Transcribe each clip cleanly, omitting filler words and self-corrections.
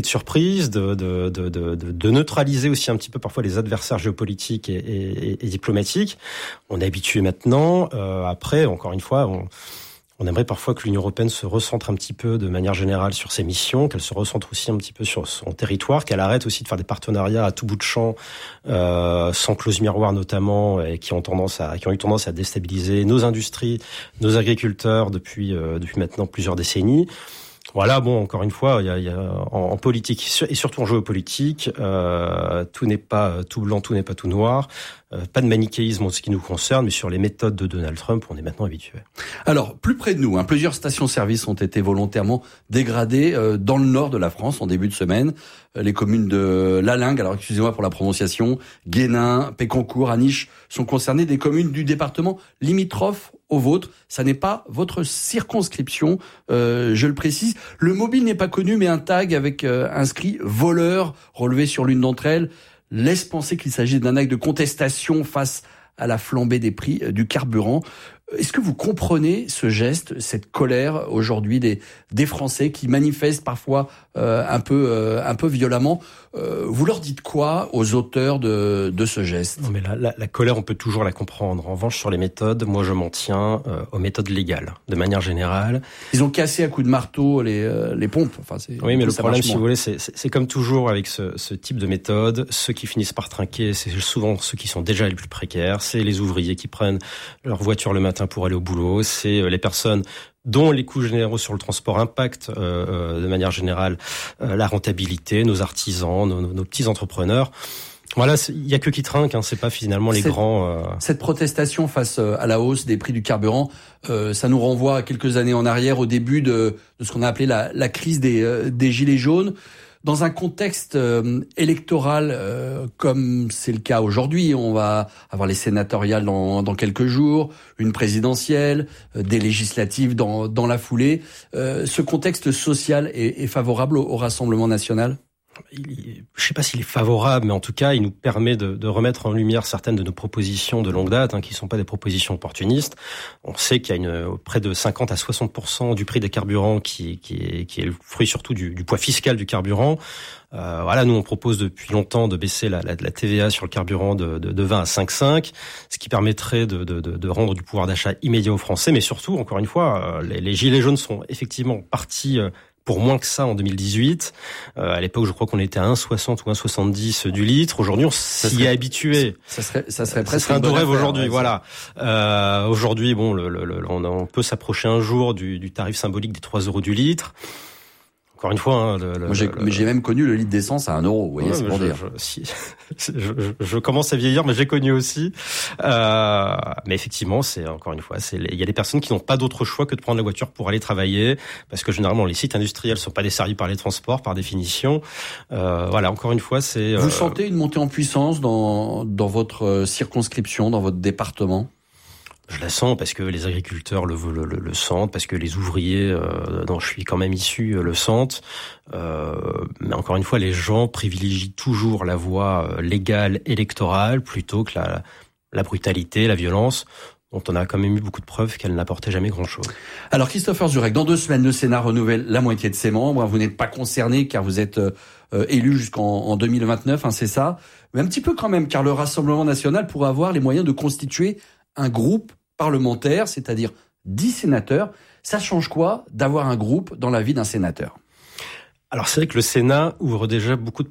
de surprise, de neutraliser aussi un petit peu parfois les adversaires géopolitiques et diplomatiques. On est habitué maintenant. Après, encore une fois, on aimerait parfois que l'Union européenne se recentre un petit peu de manière générale sur ses missions, qu'elle se recentre aussi un petit peu sur son territoire, qu'elle arrête aussi de faire des partenariats à tout bout de champ, sans clause miroir notamment, et qui ont eu tendance à déstabiliser nos industries, nos agriculteurs depuis maintenant plusieurs décennies. Voilà, bon, encore une fois, il y a en politique et surtout en géopolitique, tout n'est pas tout blanc, tout n'est pas tout noir. Pas de manichéisme en ce qui nous concerne, mais sur les méthodes de Donald Trump, on est maintenant habitué. Alors, plus près de nous, plusieurs stations-service ont été volontairement dégradées dans le nord de la France en début de semaine. Les communes de Lalingue, alors excusez-moi pour la prononciation, Guénin, Pécancourt, Aniche sont concernées, des communes du département limitrophes au vôtre. Ça n'est pas votre circonscription, je le précise. Le mobile n'est pas connu, mais un tag avec inscrit « voleur » relevé sur l'une d'entre elles laisse penser qu'il s'agit d'un acte de contestation face à la flambée des prix du carburant. Est-ce que vous comprenez ce geste, cette colère aujourd'hui des Français qui manifestent parfois un peu violemment? Vous leur dites quoi aux auteurs de ce geste? Non, mais la colère, on peut toujours la comprendre. En revanche, sur les méthodes, moi je m'en tiens aux méthodes légales, de manière générale. Ils ont cassé à coups de marteau les pompes. Oui, mais le problème, si vous voulez, c'est comme toujours avec ce type de méthode, ceux qui finissent par trinquer, c'est souvent ceux qui sont déjà les plus précaires. C'est les ouvriers qui prennent leur voiture le matin pour aller au boulot. C'est les personnes dont les coûts généraux sur le transport impactent de manière générale la rentabilité, nos artisans, nos petits entrepreneurs. Voilà, il y a que qui trinquent, c'est pas finalement les grands. Cette protestation face à la hausse des prix du carburant, ça nous renvoie à quelques années en arrière, au début de ce qu'on a appelé la crise des gilets jaunes. Dans un contexte électoral comme c'est le cas aujourd'hui, on va avoir les sénatoriales dans quelques jours, une présidentielle, des législatives dans la foulée. Ce contexte social est favorable au Rassemblement national ? Je sais pas s'il est favorable, mais en tout cas, il nous permet de remettre en lumière certaines de nos propositions de longue date, qui sont pas des propositions opportunistes. On sait qu'il y a près de 50 à 60% du prix des carburants qui est le fruit surtout du poids fiscal du carburant. Voilà, nous on propose depuis longtemps de baisser la TVA sur le carburant de 20 à 5,5, ce qui permettrait de rendre du pouvoir d'achat immédiat aux Français. Mais surtout, encore une fois, les gilets jaunes sont effectivement partis pour moins que ça en 2018. À l'époque, je crois qu'on était à 1,60 ou 1,70 du litre. Aujourd'hui, on s'y est habitué. Ça serait presque un doux rêve aujourd'hui. Ouais, voilà. Aujourd'hui, bon, on peut s'approcher un jour du tarif symbolique des 3 euros du litre. Encore une fois, mais j'ai même connu le litre d'essence à 1 euro. Vous voyez, c'est pour dire. Je commence à vieillir, mais j'ai connu aussi. Mais effectivement, c'est encore une fois, il y a des personnes qui n'ont pas d'autre choix que de prendre la voiture pour aller travailler, parce que généralement les sites industriels sont pas desservis par les transports, par définition. Voilà, encore une fois, c'est. Vous sentez une montée en puissance dans votre circonscription, dans votre département? Je la sens parce que les agriculteurs le sentent, parce que les ouvriers dont je suis quand même issu le sentent. Mais encore une fois, les gens privilégient toujours la voie légale électorale plutôt que la brutalité, la violence, dont on a quand même eu beaucoup de preuves qu'elle n'apportait jamais grand-chose. Alors Christopher Zurek, dans 2 semaines, le Sénat renouvelle la moitié de ses membres. Vous n'êtes pas concerné car vous êtes élu jusqu'en 2029, c'est ça. Mais un petit peu quand même, car le Rassemblement national pourrait avoir les moyens de constituer un groupe parlementaire, c'est-à-dire 10 sénateurs. Ça change quoi d'avoir un groupe dans la vie d'un sénateur? Alors c'est vrai que le Sénat ouvre déjà beaucoup de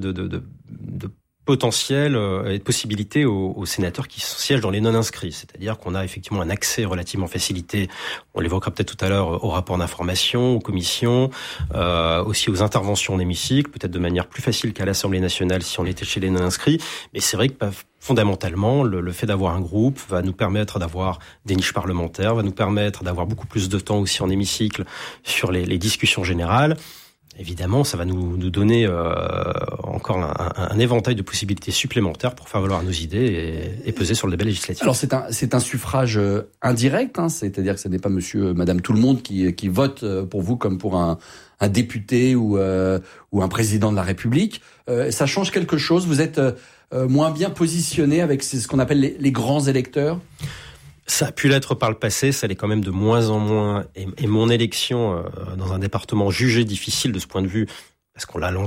potentiel et de possibilités aux sénateurs qui siègent dans les non-inscrits. C'est-à-dire qu'on a effectivement un accès relativement facilité, on l'évoquera peut-être tout à l'heure, au rapport d'information, aux commissions, aussi aux interventions en hémicycle, peut-être de manière plus facile qu'à l'Assemblée nationale si on était chez les non-inscrits. Mais c'est vrai que fondamentalement, le fait d'avoir un groupe va nous permettre d'avoir des niches parlementaires, va nous permettre d'avoir beaucoup plus de temps aussi en hémicycle sur les discussions générales. Évidemment, ça va nous donner encore un éventail de possibilités supplémentaires pour faire valoir nos idées et peser sur le débat législatif. Alors c'est un suffrage indirect, c'est-à-dire que ce n'est pas monsieur, madame tout le monde qui vote pour vous comme pour un député ou un président de la République. Ça change quelque chose? Vous êtes moins bien positionné avec ce qu'on appelle les grands électeurs? Ça a pu l'être par le passé, ça l'est quand même de moins en moins. Et mon élection dans un département jugé difficile de ce point de vue, Est-ce qu'on l'a